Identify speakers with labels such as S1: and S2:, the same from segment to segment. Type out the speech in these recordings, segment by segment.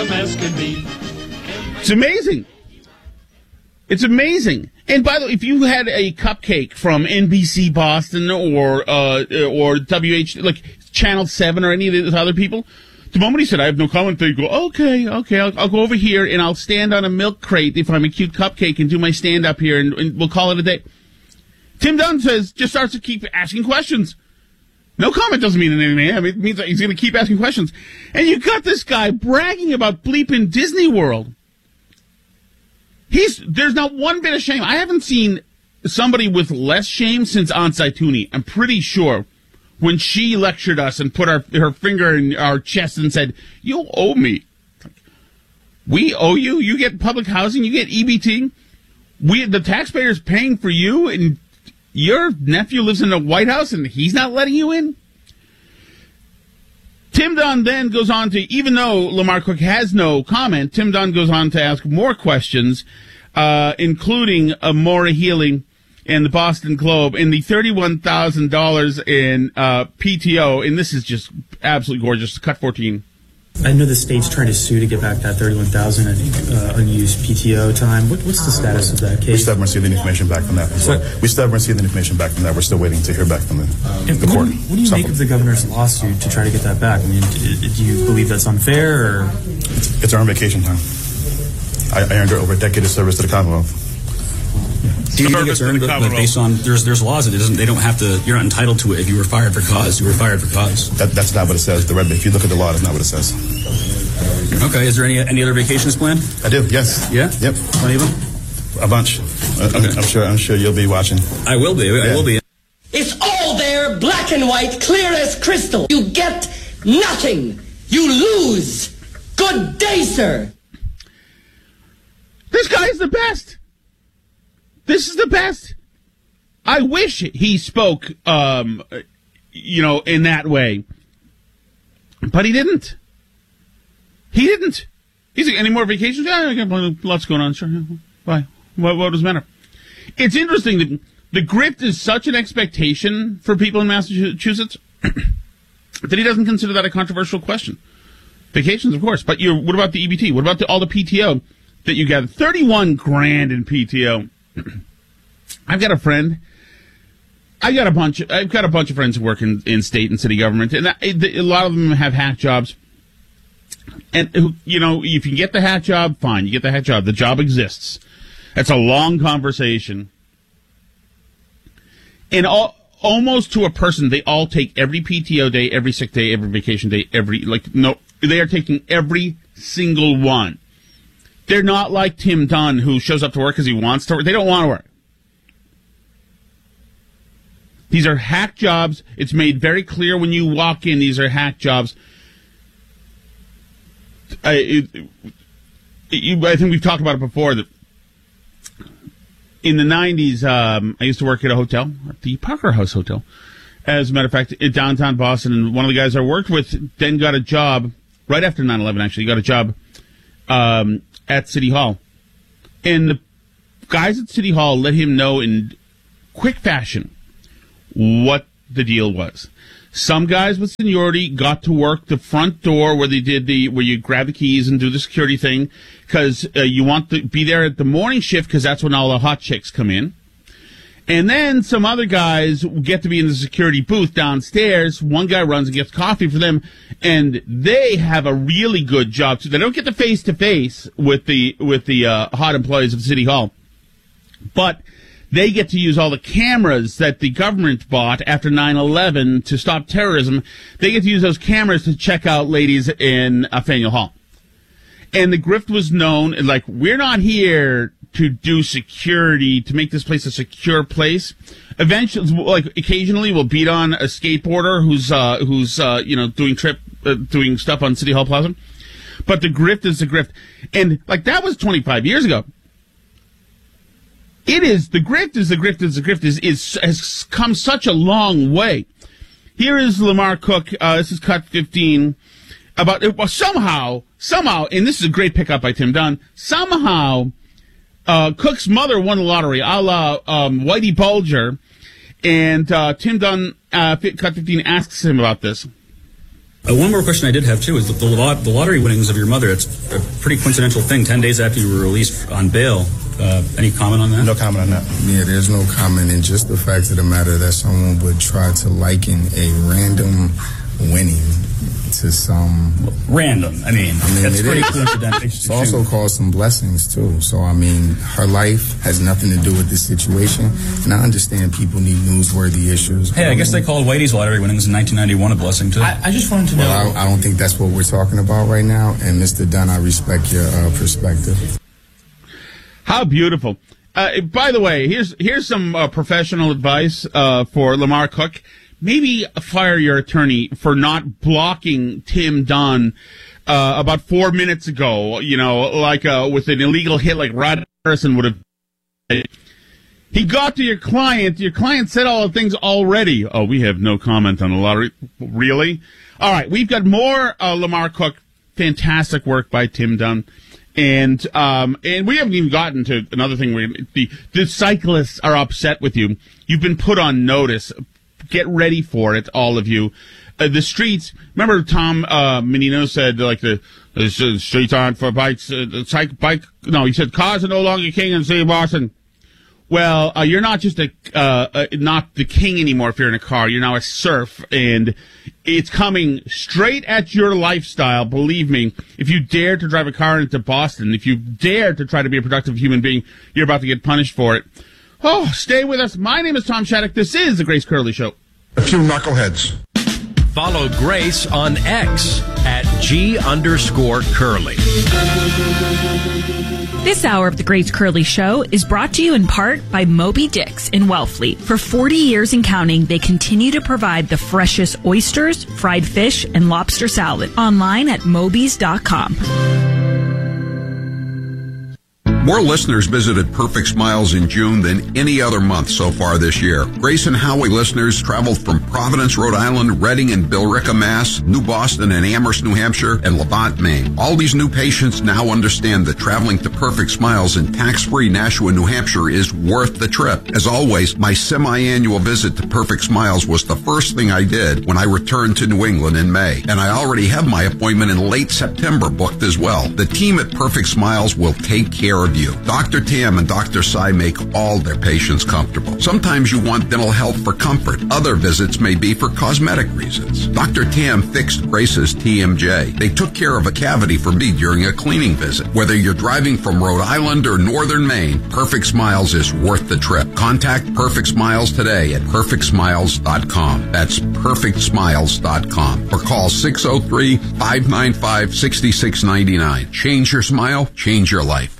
S1: It's amazing. It's amazing. And by the way, if you had a cupcake from NBC Boston or WH, like Channel 7 or any of those other people, the moment he said, I have no comment, they go, okay, I'll go over here and I'll stand on a milk crate if I'm a cute cupcake and do my stand-up here and we'll call it a day. Tim Dunn just starts to keep asking questions. No comment doesn't mean anything. I mean, it means that he's going to keep asking questions. And you got this guy bragging about bleeping Disney World. There's not one bit of shame. I haven't seen somebody with less shame since Aunt Saituni. I'm pretty sure when she lectured us and put her finger in our chest and said, you owe me. We owe you? You get public housing? You get EBT? The taxpayers paying for you, and your nephew lives in the White House and he's not letting you in? Tim Dunn then goes on to, even though Lamar Cook has no comment, Tim Dunn goes on to ask more questions, including Maura Healey and the Boston Globe and the $31,000 in PTO. And this is just absolutely gorgeous. Cut 14.
S2: I know the state's trying to sue to get back that $31,000, I think, unused PTO time. What's the status of that case?
S3: We still haven't received any information back from that. We still haven't received any information back from that. We're still waiting to hear back from the court.
S2: What do you make of the governor's lawsuit to try to get that back? I mean, do you believe that's unfair? Or?
S3: It's earned vacation time. I earned over a decade of service to the Commonwealth.
S2: Do you think it's earned, but based on there's laws that they don't have to, you're not entitled to it if you were fired for cause. You were fired for cause.
S3: That's not what it says. If you look at the law, that's not what it says.
S2: Okay. Is there any other vacations planned?
S3: I do. Yes.
S2: Yeah.
S3: Yep.
S2: Plenty of them.
S3: A bunch. Okay. I'm sure you'll be watching.
S2: I will be. I will be.
S4: It's all there, black and white, clear as crystal. You get nothing. You lose. Good day, sir.
S1: This guy is the best. This is the best. I wish he spoke, in that way. But he didn't. He's like, any more vacations? Yeah, I got lots going on. Sure. Why? What does it matter? It's interesting that the grift is such an expectation for people in Massachusetts that he doesn't consider that a controversial question. Vacations, of course. But what about the EBT? What about all the PTO that you got? $31,000 in PTO. I've got a friend. I've got a bunch of friends who work in state and city government, and a lot of them have hack jobs. And if you get the hack job, fine. You get the hack job. The job exists. That's a long conversation. And almost to a person, they all take every PTO day, every sick day, every vacation day, they are taking every single one. They're not like Tim Dunn, who shows up to work because he wants to work. They don't want to work. These are hack jobs. It's made very clear when you walk in, these are hack jobs. I think we've talked about it before, that in the 90s, I used to work at a hotel, at the Parker House Hotel, as a matter of fact, in downtown Boston, and one of the guys I worked with then got a job, right after 9/11 actually, got a job at City Hall. And the guys at City Hall let him know in quick fashion what the deal was. Some guys with seniority got to work the front door where where you grab the keys and do the security thing, because you want to be there at the morning shift, because that's when all the hot chicks come in. And then some other guys get to be in the security booth downstairs. One guy runs and gets coffee for them, and they have a really good job too. They don't get the face-to-face with the hot employees of City Hall, but they get to use all the cameras that the government bought after 9/11 to stop terrorism. They get to use those cameras to check out ladies in Faneuil Hall. And the grift was known, like, we're not here to do security, to make this place a secure place. Eventually, like, occasionally we'll beat on a skateboarder who's doing stuff on City Hall Plaza. But the grift is the grift. And, like, that was 25 years ago. Has come such a long way. Here is Lamar Cook. This is cut 15. About somehow, and this is a great pickup by Tim Dunn. Somehow, Cook's mother won the lottery, a la Whitey Bulger, and Tim Dunn, cut 15, asks him about this.
S2: One more question I did have, too, is the lottery winnings of your mother. It's a pretty coincidental thing, 10 days after you were released on bail. Any comment on that?
S3: No comment on that.
S5: Yeah, there's no comment. And just the fact of the matter that someone would try to liken a random winning to some...
S2: Random. I mean it's pretty coincidental.
S5: It's also caused some blessings, too. So, I mean, her life has nothing to do with this situation. And I understand people need newsworthy issues.
S2: Hey, I guess they called Whitey's lottery winnings in 1991 a blessing, too.
S6: I just wanted to know...
S5: Well, I don't think that's what we're talking about right now. And, Mr. Dunn, I respect your perspective.
S1: How beautiful. By the way, here's some professional advice for Lamar Cook. Maybe fire your attorney for not blocking Tim Dunn about 4 minutes ago, with an illegal hit like Rod Harrison would have. He got to your client. Your client said all the things already. Oh, we have no comment on the lottery. Really? All right, we've got more Lamar Cook. Fantastic work by Tim Dunn. And we haven't even gotten to another thing where the cyclists are upset with you. You've been put on notice. Get ready for it, all of you. The streets, remember Tom Menino said, the streets aren't for bikes, he said cars are no longer king in the city of Boston. Well, you're not just not the king anymore if you're in a car. You're now a serf, and it's coming straight at your lifestyle, believe me. If you dare to drive a car into Boston, if you dare to try to be a productive human being, you're about to get punished for it. Oh, stay with us. My name is Tom Shattuck. This is The Grace Curley Show.
S7: A few knuckleheads.
S8: Follow Grace on X at @G_Curly.
S9: This hour of The Grace Curley Show is brought to you in part by Moby Dick's in Wellfleet. For 40 years and counting, they continue to provide the freshest oysters, fried fish, and lobster salad. Online at mobys.com.
S7: More listeners visited Perfect Smiles in June than any other month so far this year. Grace and Howie listeners traveled from Providence, Rhode Island, Reading and Billerica, Mass., New Boston and Amherst, New Hampshire, and Levant, Maine. All these new patients now understand that traveling to Perfect Smiles in tax-free Nashua, New Hampshire is worth the trip. As always, my semi-annual visit to Perfect Smiles was the first thing I did when I returned to New England in May. And I already have my appointment in late September booked as well. The team at Perfect Smiles will take care of you. Dr. Tam and Dr. Sai make all their patients comfortable. Sometimes you want dental health for comfort. Other visits may be for cosmetic reasons. Dr. Tam fixed Grace's TMJ. They took care of a cavity for me during a cleaning visit. Whether you're driving from Rhode Island or Northern Maine, Perfect Smiles is worth the trip. Contact Perfect Smiles today at perfectsmiles.com. That's perfectsmiles.com. Or call 603-595-6699. Change your smile, change your life.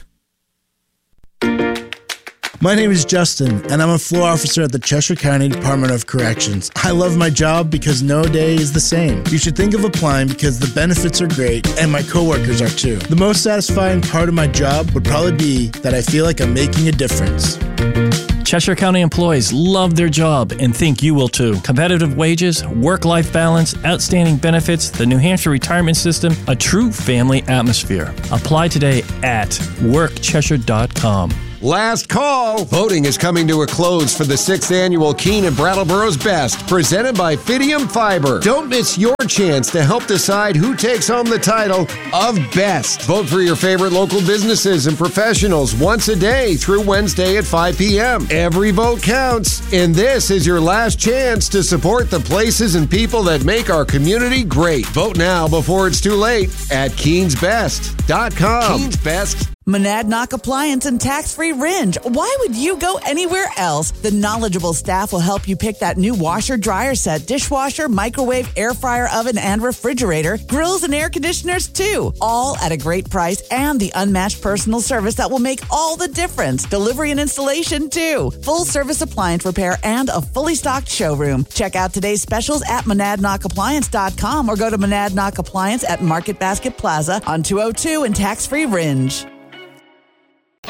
S10: My name is Justin, and I'm a floor officer at the Cheshire County Department of Corrections. I love my job because no day is the same. You should think of applying because the benefits are great, and my coworkers are too. The most satisfying part of my job would probably be that I feel like I'm making a difference.
S11: Cheshire County employees love their job and think you will too. Competitive wages, work-life balance, outstanding benefits, the New Hampshire retirement system, a true family atmosphere. Apply today at workcheshire.com.
S12: Last call. Voting is coming to a close for the 6th annual Keene and Brattleboro's Best, presented by Fidium Fiber. Don't miss your chance to help decide who takes home the title of Best. Vote for your favorite local businesses and professionals once a day through Wednesday at 5 p.m. Every vote counts, and this is your last chance to support the places and people that make our community great. Vote now before it's too late at keensbest.com.
S13: Keens Best. Monadnock Appliance and Tax-Free Ringe. Why would you go anywhere else? The knowledgeable staff will help you pick that new washer, dryer set, dishwasher, microwave, air fryer, oven, and refrigerator, grills and air conditioners too. All at a great price and the unmatched personal service that will make all the difference. Delivery and installation too. Full service appliance repair and a fully stocked showroom. Check out today's specials at monadnockappliance.com or go to Monadnock Appliance at Market Basket Plaza on 202 and Tax-Free Ringe.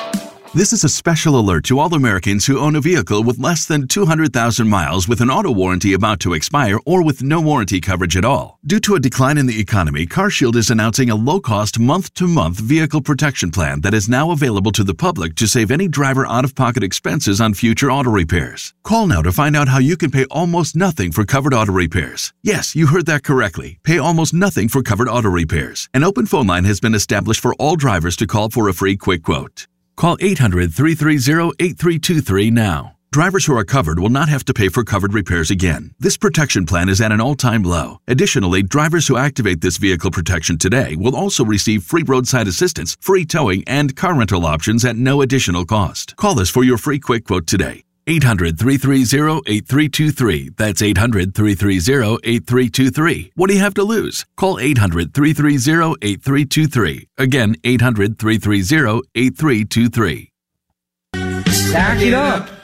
S6: This is a special alert to all Americans who own a vehicle with less than 200,000 miles with an auto warranty about to expire or with no warranty coverage at all. Due to a decline in the economy, CarShield is announcing a low-cost month-to-month vehicle protection plan that is now available to the public to save any driver out-of-pocket expenses on future auto repairs. Call now to find out how you can pay almost nothing for covered auto repairs. Yes, you heard that correctly. Pay almost nothing for covered auto repairs. An open phone line has been established for all drivers to call for a free quick quote. Call 800-330-8323 now. Drivers who are covered will not have to pay for covered repairs again. This protection plan is at an all-time low. Additionally, drivers who activate this vehicle protection today will also receive free roadside assistance, free towing, and car rental options at no additional cost. Call us for your free quick quote today. 800-330-8323. That's 800-330-8323. What do you have to lose? Call 800-330-8323. Again, 800-330-8323.
S14: Stack it up.